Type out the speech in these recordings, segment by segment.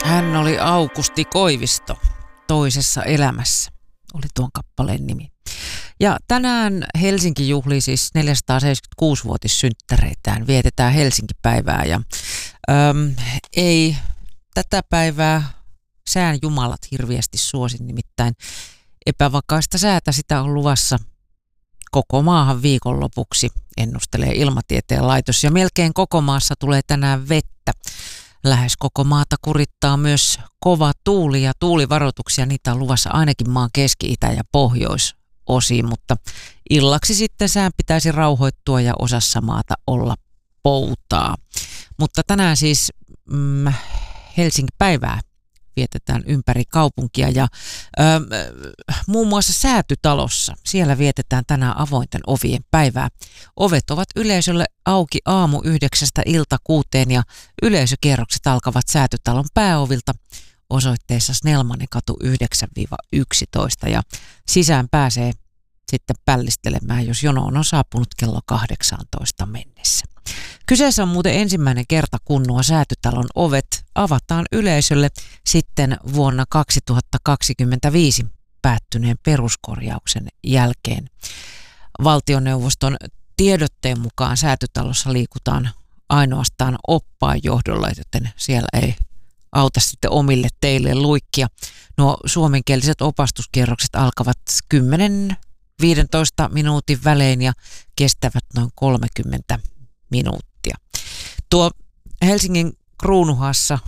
Hän oli Aukusti Koivisto toisessa elämässä, oli tuon kappaleen nimi. Ja tänään Helsinki juhlii siis 476-vuotissynttäreitään, vietetään Helsinki-päivää ja ei tätä päivää sään jumalat hirveästi suosi, nimittäin epävakaista säätä sitä on luvassa koko maahan viikonlopuksi, ennustelee Ilmatieteen laitos, ja melkein koko maassa tulee tänään vettä. Lähes koko maata kurittaa myös kova tuuli ja tuulivaroituksia, niitä on luvassa ainakin maan keski-, itä- ja pohjoisosiin, mutta illaksi sitten sään pitäisi rauhoittua ja osassa maata olla poutaa. Mutta tänään siis Helsinki-päivää vietetään ympäri kaupunkia ja muun muassa Säätytalossa. Siellä vietetään tänään avointen ovien päivää. Ovet ovat yleisölle auki aamu 9 ilta 6 ja yleisökierrokset alkavat Säätytalon pääovilta osoitteessa Snellmanin katu 9-11 ja sisään pääsee sitten pällistelemään, jos jono on saapunut kello 18 mennessä. Kyseessä on muuten ensimmäinen kerta, kun nuo Säätytalon ovet avataan yleisölle sitten vuonna 2025 päättyneen peruskorjauksen jälkeen. Valtioneuvoston tiedotteen mukaan Säätytalossa liikutaan ainoastaan oppaan johdolla, joten siellä ei auta sitten omille teille luikkia. Nuo suomenkieliset opastuskierrokset alkavat 10-15 minuutin välein ja kestävät noin 30 minuuttia. Tuo Helsingin Kruunuhassa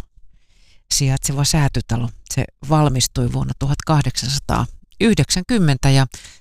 sijaitseva Säätytalo, se valmistui vuonna 1890 ja